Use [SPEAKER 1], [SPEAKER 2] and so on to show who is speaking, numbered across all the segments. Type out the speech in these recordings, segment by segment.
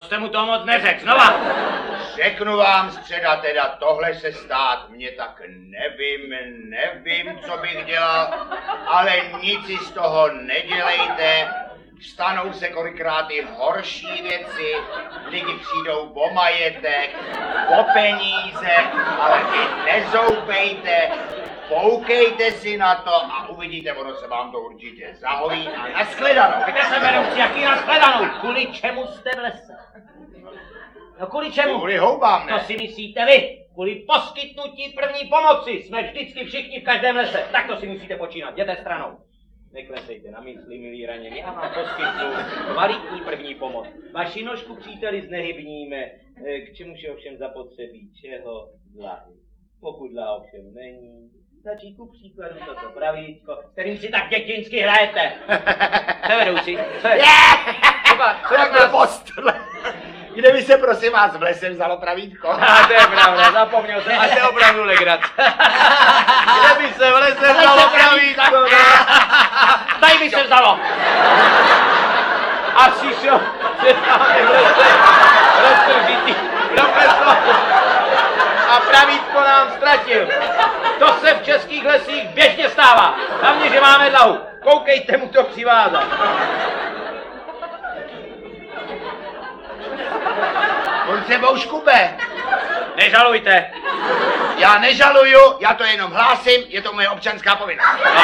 [SPEAKER 1] jste mu to moc neřekl, znova.
[SPEAKER 2] Řeknu vám, Středa, teda tohle se stát mě tak nevím, co bych dělal, ale nic si z toho nedělejte. Stanou se kolikrát i horší věci, lidi přijdou o majetek, o peníze, ale vy nezoupejte, poukejte si na to a uvidíte, ono se vám to určitě zahojí a nashledanou.
[SPEAKER 1] Kde se vedoucí, jaký nashledanou? Kvůli čemu jste v lese? No kvůli čemu?
[SPEAKER 2] Kvůli houbám, ne?
[SPEAKER 1] To si myslíte vy? Kvůli poskytnutí první pomoci. Jsme vždycky všichni v každém lese. Tak to si musíte počínat. Jděte stranou. Neklesejte na mysli, milí ranění. Já vám poskytnu kvalitní první pomoc. Vaši nožku, příteli, znehybníme. K čemu je ovšem zapotřebí? Čeho? Dlahy. Pokud dlaha ovšem není, stačí ku příkladu toto pravítko, kterým si tak dětinsky hrajete. Co vedoucí? Co je?
[SPEAKER 2] Kde by se prosím vás v lese vzalo pravítko?
[SPEAKER 1] A to je pravda, zapomněl jsem, a to je opravdu legrace. Kde by se v lese vzalo pravítko? Tady by se vzalo. A přišel se tam v lese roztržitý profesor a pravítko nám ztratil. To se v českých lesích běžně stává. Hlavně, že máme dlahu. Koukejte mu to přivázat.
[SPEAKER 2] On sebou škube.
[SPEAKER 1] Nežalujte.
[SPEAKER 2] Já nežaluju, já to jenom hlásím, je to moje občanská povinnost.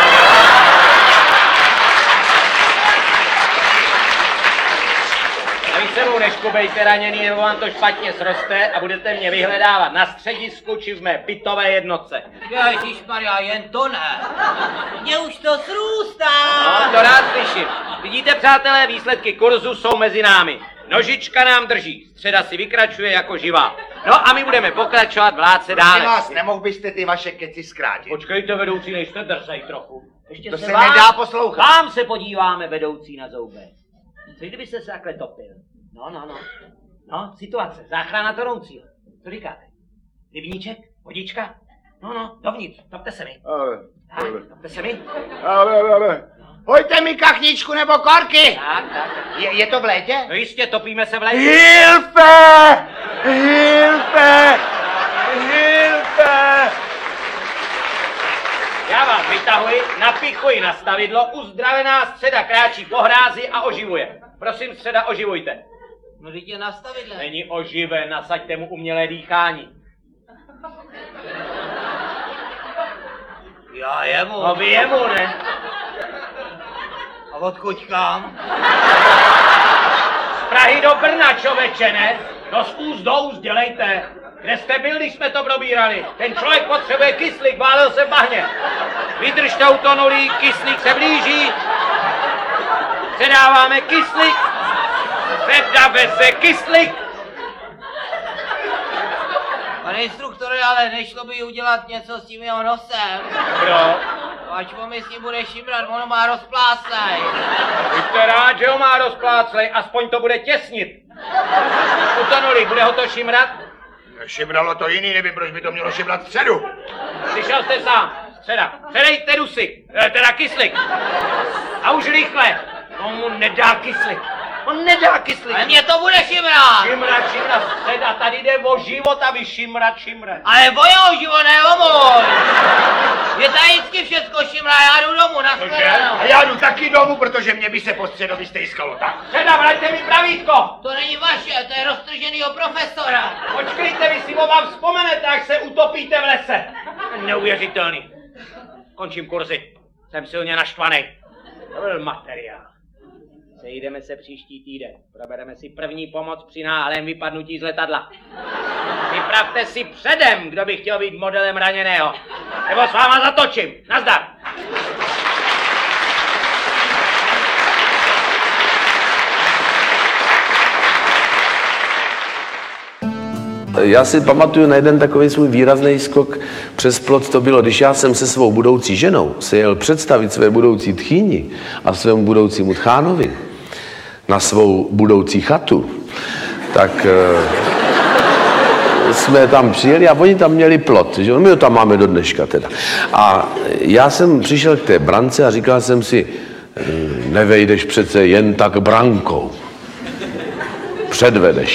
[SPEAKER 1] A vy sebou neškubejte, raněný, nebo vám to špatně sroste a budete mě vyhledávat na středisku či v mé bytové jednotce.
[SPEAKER 3] Ježišmarja, jen to ne. Mně už to srůstá.
[SPEAKER 1] No, to rád slyším. Vidíte, přátelé, výsledky kurzu jsou mezi námi. Nožička nám drží, Středa si vykračuje jako živá. No a my budeme pokračovat vládce
[SPEAKER 2] Prosím
[SPEAKER 1] dále.
[SPEAKER 2] vás, nemohl byste ty vaše keci zkrátit?
[SPEAKER 1] Počkejte, vedoucí, nejste drzej trochu. Ještě
[SPEAKER 2] To se nedá poslouchat.
[SPEAKER 1] Vám se podíváme, vedoucí, na zoubek. Co kdybyste se takhle topil? No. No, situace, záchrana tonoucího. Co říkáte? Rybníček? Vodička? No, dovnitř, topte se mi. Topte se mi.
[SPEAKER 2] Hojte mi kachničku nebo korky!
[SPEAKER 1] Tak.
[SPEAKER 2] Je to v létě?
[SPEAKER 1] No jistě, topíme se v létě.
[SPEAKER 2] Hilfe!
[SPEAKER 1] Já vás vytahuji, napichuji na stavidlo, uzdravená Středa kráčí po hrázi a oživuje. Prosím, Středa, oživujte.
[SPEAKER 3] No, teď je nastavidle.
[SPEAKER 1] Není oživen, nasaďte mu umělé dýchání.
[SPEAKER 3] Já jemu.
[SPEAKER 1] No vy jemu, ne?
[SPEAKER 3] A odkud kam?
[SPEAKER 1] Z Prahy do Brna, čověče, ne? No z úst do úst, dělejte. Kde jste byl, když jsme to probírali? Ten člověk potřebuje kyslík, válel se v bahně. Vydržte utonulý, kyslík se blíží. Předáváme kyslík. Středa veze kyslík.
[SPEAKER 3] Pane instruktore, ale nešlo by udělat něco s tím jeho nosem.
[SPEAKER 1] Proč?
[SPEAKER 3] Ať po mi s ním bude šimrat, ono má rozplácnej.
[SPEAKER 1] Buďte rád, že ho má rozpláclej, aspoň to bude těsnit. Utonulý, bude ho to šimrat?
[SPEAKER 2] Šimralo to jiný, nevím, proč by to mělo šimrat Středu.
[SPEAKER 1] Slyšel jste sám. Středa, předejte dusy, teda kyslík. A už rychle. On mu nedá kyslík. On nedá kyslík.
[SPEAKER 3] Ale mě to bude šimrat.
[SPEAKER 1] Šimrat, Středa, tady jde o život a vy šimrat.
[SPEAKER 3] Ale o jeho život, ne o můj. Je tady vždycky všecko šimrá, já jdu domů, na shledanou.
[SPEAKER 2] A já jdu taky domů, protože mě by se po Středovi stejskalo tak.
[SPEAKER 1] Středa, vraťte mi pravítko.
[SPEAKER 3] To není vaše, to je roztrženýho profesora.
[SPEAKER 1] Počkejte, vy si oba vzpomenete, jak se utopíte v lese. Neuvěřitelný. Končím kurzy. Jsem silně naštvaný. To byl materiál. Sejdeme se příští týden. Probereme si první pomoc při náhlém vypadnutí z letadla. Připravte si předem, kdo by chtěl být modelem raněného. Nebo s váma zatočím. Nazdar.
[SPEAKER 4] Já si pamatuju na jeden takový svůj výrazný skok přes plot. To bylo, když já jsem se svou budoucí ženou se jel představit své budoucí tchýni a svému budoucímu tchánovi na svou budoucí chatu, tak jsme tam přijeli a oni tam měli plot, že my ho tam máme do dneška teda. A já jsem přišel k té brance a říkal jsem si, nevejdeš přece jen tak brankou, předvedeš.